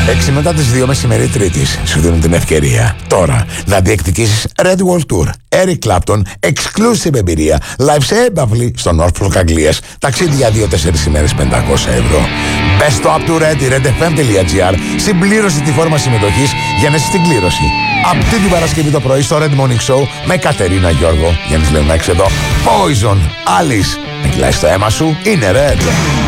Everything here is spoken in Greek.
6 μετά τις 2 μεσημέρι Τρίτης σου δίνουν την ευκαιρία τώρα να διεκδικήσεις Red Wall Tour, Eric Clapton, exclusive εμπειρία, live σε έμπαυλη στο Norfolk Αγγλίας, ταξίδι για 2-4 ημέρες 500 ευρώ. Μπες στο app του Red, redfm.gr, συμπλήρωσε τη φόρμα συμμετοχής για να είσαι στην κλήρωση. Αυτή την Παρασκευή το πρωί στο Red Morning Show με Κατερίνα Γιώργο, Γιάννης Λεωνάκης εδώ, Poison, Alice, με κυλάει στο αίμα σου, είναι Red.